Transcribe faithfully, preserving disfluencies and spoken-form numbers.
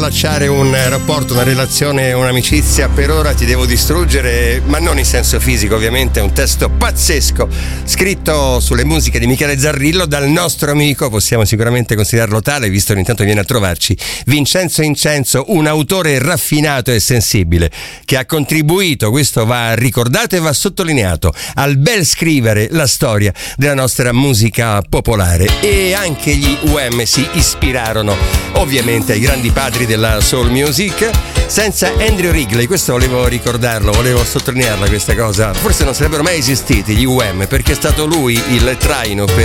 allacciare un rapporto, una relazione, un'amicizia, per ora ti devo distruggere, ma non in senso fisico ovviamente. È un testo pazzesco scritto sulle musiche di Michele Zarrillo dal nostro amico, possiamo sicuramente considerarlo tale visto che ogni tanto viene a trovarci, Vincenzo Incenso, un autore raffinato e sensibile che ha contribuito, questo va ricordato e va sottolineato, al bel scrivere la storia della nostra musica popolare. E anche gli U M si ispirarono ovviamente ai grandi padri della soul music. Senza Andrew Wrigley, questo volevo ricordarlo, volevo sottolinearla questa cosa, forse non sarebbero mai esistiti gli U M, perché è stato lui il traino per